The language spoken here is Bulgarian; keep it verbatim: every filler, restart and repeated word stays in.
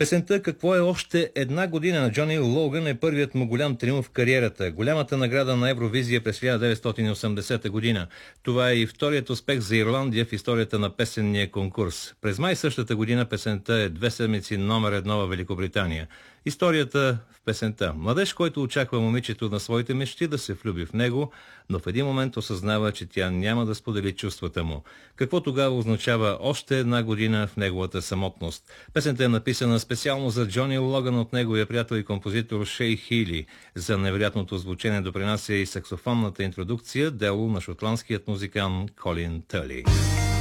Песента "Какво е още една година" на Джони Логан е първият му голям триумф в кариерата. Голямата награда на Евровизия през хиляда деветстотин и осемдесета година. Това е и вторият успех за Ирландия в историята на песенния конкурс. През май същата година песента е две седмици номер едно в Великобритания. Историята в песента. Младеж, който очаква момичето на своите мечти да се влюби в него, но в един момент осъзнава, че тя няма да сподели чувствата му. Какво тогава означава още една година в неговата самотност? Песента е написана специално за Джони Логан от неговия приятел и композитор Шей Хили. За невероятното звучение допринася и саксофонната интродукция, дело на шотландският музикант Колин Тъли.